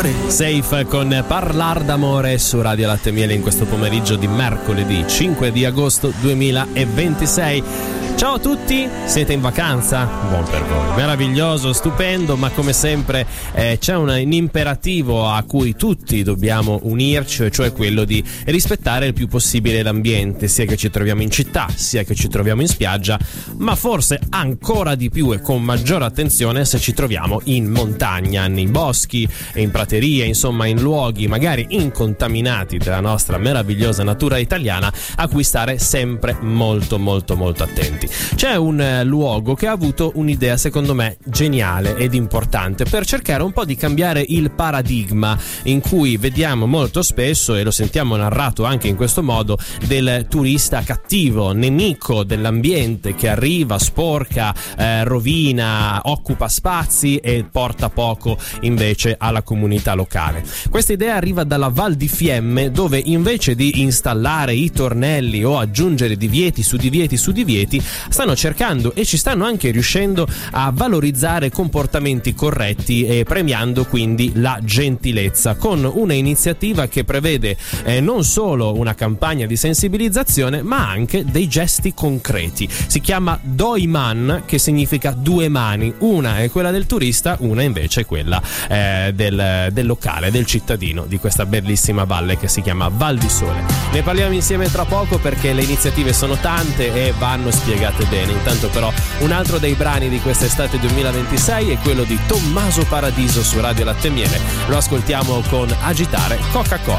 Safe con Parlar d'amore su Radio Latte Miele in questo pomeriggio di mercoledì 5 di agosto 2026. Ciao a tutti, siete in vacanza? Buon per voi, meraviglioso, stupendo, ma come sempre c'è un imperativo a cui tutti dobbiamo unirci, cioè quello di rispettare il più possibile l'ambiente, sia che ci troviamo in città, sia che ci troviamo in spiaggia, ma forse ancora di più e con maggiore attenzione se ci troviamo in montagna, nei boschi, in praterie, insomma in luoghi magari incontaminati della nostra meravigliosa natura italiana, a cui stare sempre molto attenti. C'è un luogo che ha avuto un'idea secondo me geniale ed importante per cercare un po' di cambiare il paradigma in cui vediamo molto spesso, e lo sentiamo narrato anche in questo modo, del turista cattivo, nemico dell'ambiente che arriva, sporca, rovina, occupa spazi e porta poco invece alla comunità locale. Questa idea arriva dalla Val di Fiemme, dove invece di installare i tornelli o aggiungere divieti su divieti stanno cercando e ci stanno anche riuscendo a valorizzare comportamenti corretti e premiando quindi la gentilezza, con una iniziativa che prevede non solo una campagna di sensibilizzazione ma anche dei gesti concreti. Si chiama Doiman, che significa due mani, una è quella del turista, una invece è quella del locale, del cittadino di questa bellissima valle che si chiama Val di Sole. Ne parliamo insieme tra poco perché le iniziative sono tante e vanno spiegate bene. Intanto però un altro dei brani di quest'estate 2026 è quello di Tommaso Paradiso su Radio Latte Miele. Lo ascoltiamo con Agitare Coca-Cola.